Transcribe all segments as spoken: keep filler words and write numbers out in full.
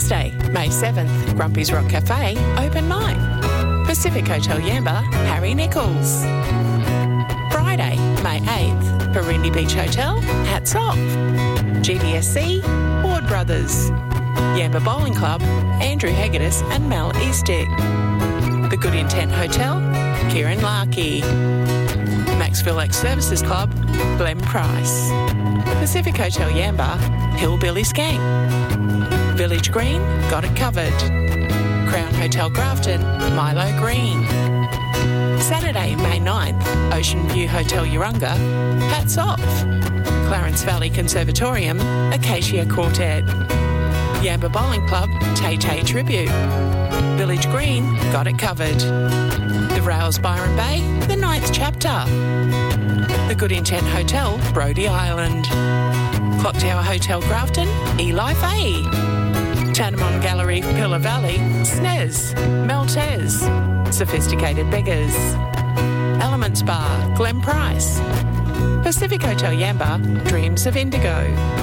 Wednesday, May seventh, Grumpy's Rock Cafe, open mic. Pacific Hotel Yamba, Harry Nichols. Friday, May eighth, Parindy Beach Hotel, Hats Off. G D S C, Ward Brothers. Yamba Bowling Club, Andrew Hegedus and Mel Eastick. The Good Intent Hotel, Kieran Larkey. Maxville Ex-Services Club, Glenn Price. Pacific Hotel Yamba, Hillbilly Skank. Village Green, got it covered. Crown Hotel Grafton, Milo Green. Saturday, May ninth, Ocean View Hotel Urunga, Hats Off. Clarence Valley Conservatorium, Acacia Quartet. Yamba Bowling Club, Tay Tay Tribute. Village Green, got it covered. The Rails Byron Bay, the ninth chapter. The Good Intent Hotel, Brody Island. Clock Tower Hotel Grafton, Eli Fay. Tanamon Gallery, Pillar Valley, S N E S, Meltez. Sophisticated Beggars. Elements Bar, Glen Price. Pacific Hotel Yamba, Dreams of Indigo.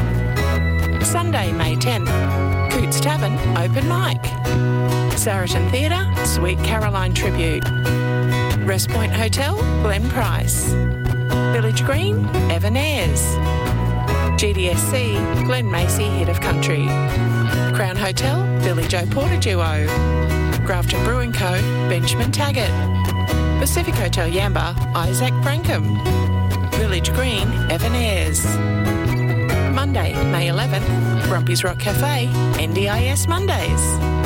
Sunday, May tenth, Coots Tavern, open mic. Saracen Theatre, Sweet Caroline Tribute. Rest Point Hotel, Glen Price. Village Green, Evan Ayres. G D S C, Glen Macy, Hit of Country. Crown Hotel, Billy Joe Porter Duo. Grafton Brewing Co, Benjamin Taggart. Pacific Hotel Yamba, Isaac Brankham. Village Green, Evan Ayres. Monday, May eleventh, Grumpy's Rock Cafe, N D I S Mondays.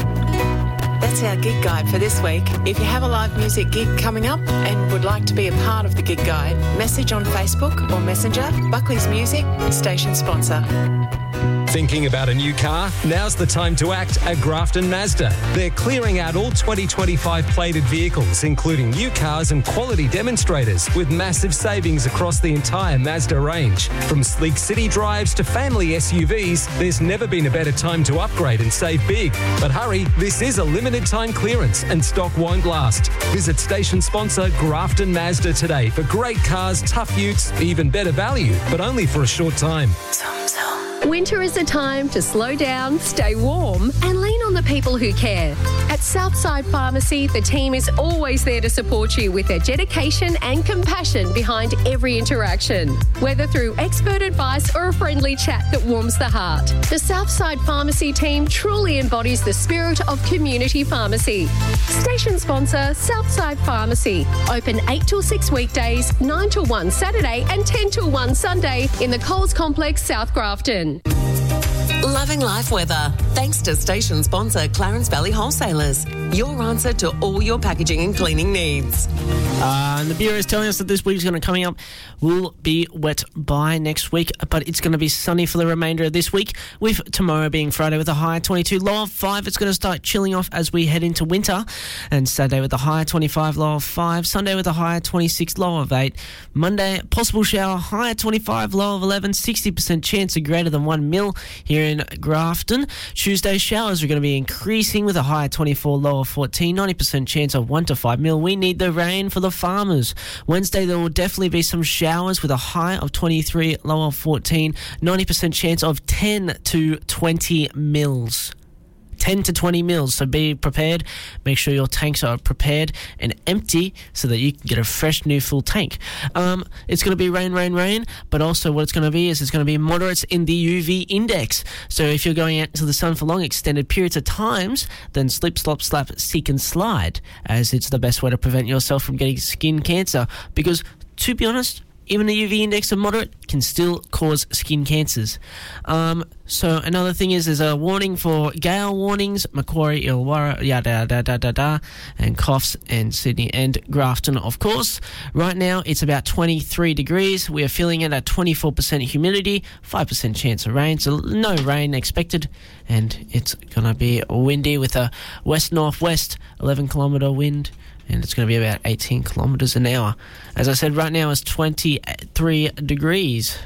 That's our gig guide for this week. If you have a live music gig coming up and would like to be a part of the gig guide, message on Facebook or Messenger, Buckley's Music, station sponsor. Thinking about a new car? Now's the time to act at Grafton Mazda. They're clearing out all twenty twenty-five plated vehicles, including new cars and quality demonstrators, with massive savings across the entire Mazda range. From sleek city drives to family S U Vs, there's never been a better time to upgrade and save big. But hurry, this is a limited time clearance and stock won't last. Visit station sponsor Grafton Mazda today for great cars, tough utes, even better value, but only for a short time. Winter is a time to slow down, stay warm, and lean on the people who care. At Southside Pharmacy, the team is always there to support you with their dedication and compassion behind every interaction, whether through expert advice or a friendly chat that warms the heart. The Southside Pharmacy team truly embodies the spirit of community pharmacy. Station sponsor, Southside Pharmacy. Open eight till six weekdays, nine till one Saturday and ten till one Sunday in the Coles Complex, South Grafton. Loving life weather. Thanks to station sponsor Clarence Valley Wholesalers. Your answer to all your packaging and cleaning needs. Uh, and the Bureau is telling us that this week's going to coming up will be wet by next week, but it's going to be sunny for the remainder of this week, with tomorrow being Friday with a high of twenty-two, low of five. It's going to start chilling off as we head into winter, and Saturday with a high of twenty-five, low of five. Sunday with a high of twenty-six, low of eight. Monday, possible shower, high of twenty-five, low of eleven, sixty percent chance of greater than one mil here in Grafton. Tuesday, showers are going to be increasing with a high of twenty-four, low of fourteen, ninety percent chance of one to five mil. We need the rain for the farmers. Wednesday, there will definitely be some showers with a high of twenty-three, low of fourteen, ninety percent chance of ten to twenty mils. ten to twenty mils, so be prepared. Make sure your tanks are prepared and empty so that you can get a fresh new full tank. Um, it's going to be rain, rain, rain, but also what it's going to be is it's going to be moderates in the U V index. So if you're going out into the sun for long extended periods of times, then slip, slop, slap, seek and slide, as it's the best way to prevent yourself from getting skin cancer. Because, to be honest, even a U V index of moderate can still cause skin cancers. Um, so another thing is there's a warning for gale warnings, Macquarie, Illawarra, yada, da, da, da, da, and Coffs and Sydney and Grafton, of course. Right now it's about twenty-three degrees. We are feeling it at twenty-four percent humidity, five percent chance of rain, so no rain expected. And it's going to be windy with a west-northwest eleven kilometre wind. And it's going to be about eighteen kilometres an hour. As I said, right now it's twenty-three degrees.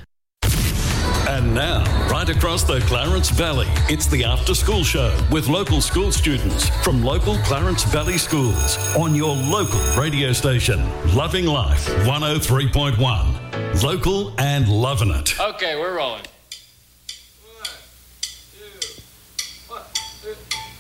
And now, right across the Clarence Valley, it's the After School Show with local school students from local Clarence Valley schools on your local radio station, Loving Life one oh three point one. Local and loving it. Okay, we're rolling.